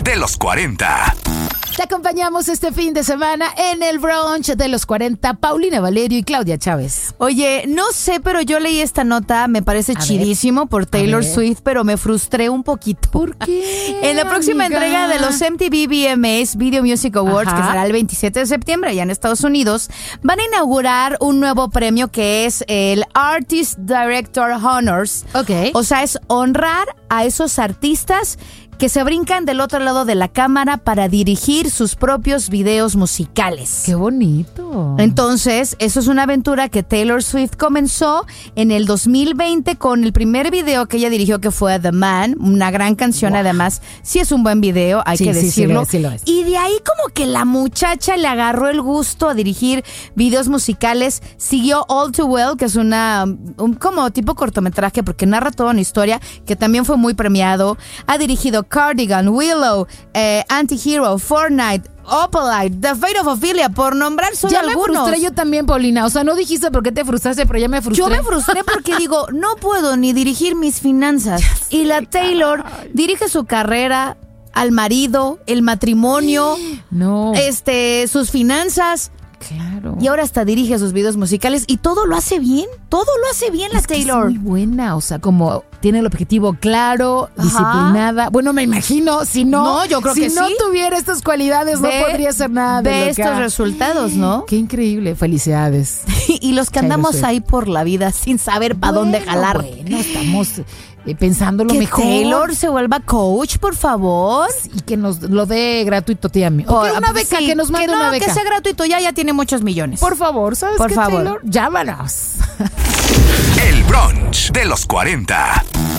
de los 40. Te acompañamos este fin de semana en el brunch de los 40, Paulina Valerio y Claudia Chávez. Oye, no sé, pero yo leí esta nota, me parece chidísimo por Taylor Swift, pero me frustré un poquito. ¿Por qué? En la próxima entrega de los MTV VMAs Video Music Awards, Ajá, que será el 27 de septiembre allá en Estados Unidos, van a inaugurar un nuevo premio que es el Artist Director Honors. Ok. O sea, es honrar a esos artistas que se brincan del otro lado de la cámara para dirigir sus propios videos musicales. ¡Qué bonito! Entonces, eso es una aventura que Taylor Swift comenzó en el 2020 con el primer video que ella dirigió, que fue The Man, una gran canción. Wow. Además, sí es un buen video, hay que decirlo. Sí lo es. Y de ahí como que la muchacha le agarró el gusto a dirigir videos musicales, siguió All Too Well, que es un como tipo cortometraje, porque narra toda una historia, que también fue muy premiado. Ha dirigido Cardigan, Willow, Antihero, Fortnite, Opalite, The Fate of Ophelia, por nombrar solo algunos. Ya me frustré yo también, Paulina. O sea, no dijiste por qué te frustraste, pero ya me frustré. Yo me frustré porque digo, no puedo ni dirigir mis finanzas. Y la Taylor dirige su carrera, al marido, el matrimonio, sus finanzas. Claro. Y ahora hasta dirige sus videos musicales y todo lo hace bien. Todo lo hace bien la Taylor. Es muy buena, o sea, como tiene el objetivo claro, disciplinada. Bueno, me imagino, si no, yo creo que si no sí. tuviera estas cualidades, no podría ser nada de estos resultados, ¿no? Qué increíble, felicidades. Y los que andamos ahí por la vida sin saber para dónde jalar. Bueno, estamos pensando lo mejor. Que Taylor se vuelva coach, por favor. Y que nos lo dé gratuito, tía mía. Una beca, sí, que nos mande una beca. Que sea gratuito, ya tiene muchos millones. Por favor, ¿sabes por qué, favor. Taylor? Llámanos. El brunch de los 40.